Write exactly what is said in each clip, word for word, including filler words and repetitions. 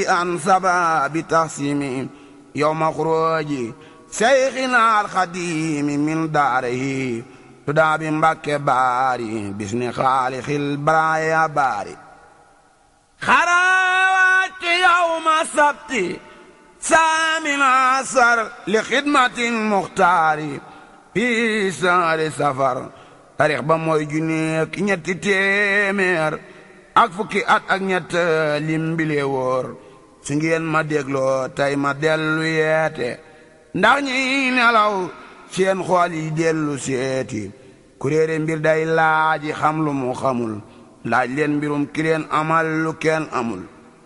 an sababi taxsimi yowma xuruji seyxina alxadimi min daarihi tudaa bi Mbàkke baari bisni xaalixil baraaya baari xarawaati yowma sabti saamin asar li xidmatin muxtaari fii saari safar tarix ba mooy junneek ñetti téeméer ak fukki at ak ñett lim bile wóor su ngeen ma dégloo tey ma dellu yeete ndax ñi nelaw seen xool yi dellu seeti kuréere mbir day laaji xam lu mu xamul laaj leen mbirum ki leen amal lu kenn amul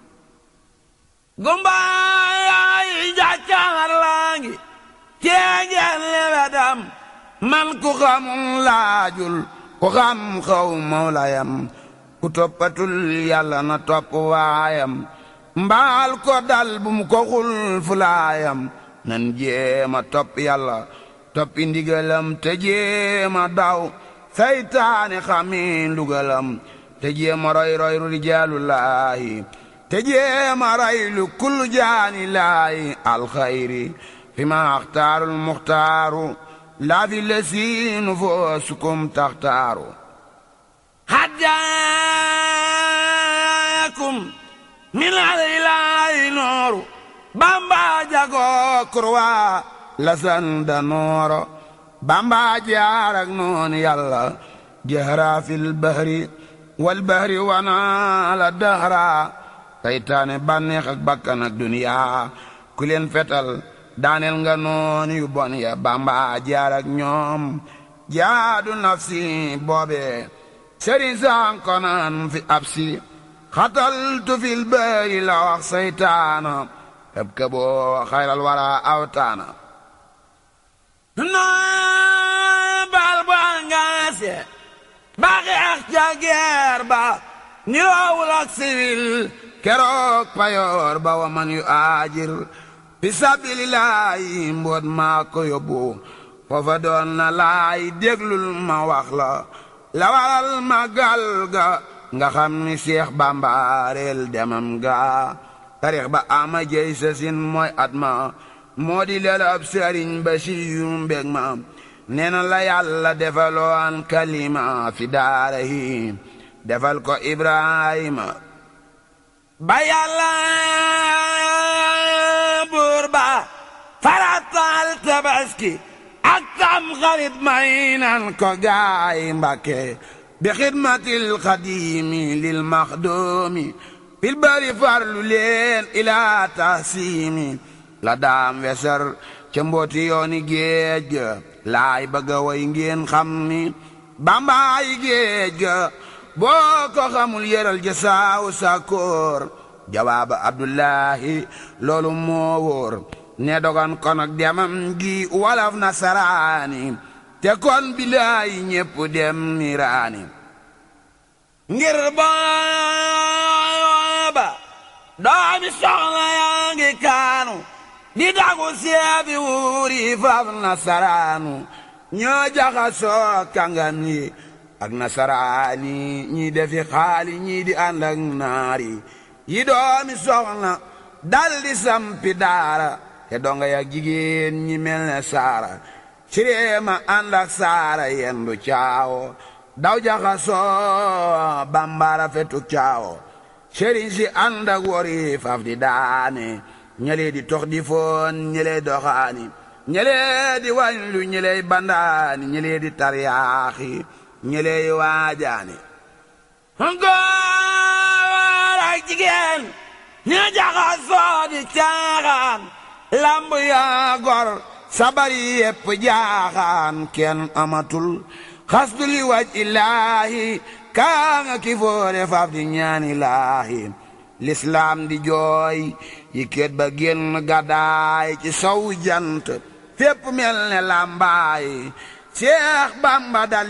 gumbaay jàccaar laa ngi ceegeen lewedam man ku xamul laajul ku xam xaw mawlayam ku toppatul yàlla na topp waayam mbaal ko dal bu mu ko xul fulaayam nan jéema topp yàlla toppi ndigalam te jéema daw saytaane xami ndugalam te jéema roy roy rijaalullaahi te jéema roy lu kullu jaani laahi alxayri fi ma axtaarul muxtaaru laa fi lesiinu foosukum taxtaaru hadjaakum min alilaahi nooru bamba jago kurwa lasanda nooro bamba jaarak noon yàlla jahra fil bahri wal bahri wana la dahra saytaane bànneex ak bakkan ak duniya ku leen fetal daaneel nga noon yu bon ya bamba jaarak ñoom jaadu nafsi boobe sëriñ sankonan fi absi xataltu fil bahri la wax saytaana eb ka boo xayral wara awtaana noo bal bu angaase ba xeex ca geer ba niroowul ak siwil keroog payoor ba wa man yu aajir fi sabilillahi mboot maa ko yóbbu foofa doon na laay déglul ma wax la la waral magal ga nga xam ni Seex Bamba reel demam ga tarix ba ama jey sa sin mooy at ma moo di lelab sëriñ ba siyu mbég ma nee na la yàlla defaloon kalima fi daarahi defal ko Ibrahima ba yàlla buur ba faratal tabaski ak tam xarit may nan ko gaay Mbàkke bi xidmatil xadimi lil maxdoomi fil bari farlu leen ilaa tahsimi la daam wesar ca mbooti yooni géej ga laay bëgga way ngeen xam ni bambaay géej ga boo ko xamul yëral ja saaw sakoor jawaaba abdullahi loolu moo wóor ne dogon kon ak demam gi walaf nasaraani te kon bilaay ñépp dem niraani ngir booba doomi soxna yaa ngi kaanu di dagu seebi wuuri faf nasaraanu ñoo jaxasoo kàngam yi ak nasaraani ñii defi xaali ñii di ànd ak naari yi doomi soxna dal di sampi daara te donga yak jigéen ñi mel ne saara siréema ànd ak saara yendu caawo daw jaxasoo bambara fetu caawo sëriñ si ànd ak wori faf di daane ñelee di tox di foon ñelee doxaani ñelee di wañlu ñelee bandaani ñelee di taryaaxi ñelee waajaani góor ak jigéen ña jaxasoo di caaxaan lamb yaa gor sabari yépp jaaxaan kenn amatul xasdu li waj illaahi kaa nga ki foore faaf di ñaan illaahi lislaam di jooy yi kéet ba génn gàddaay ci sow jant fépp mel ne làmbaay Seex Bamba dal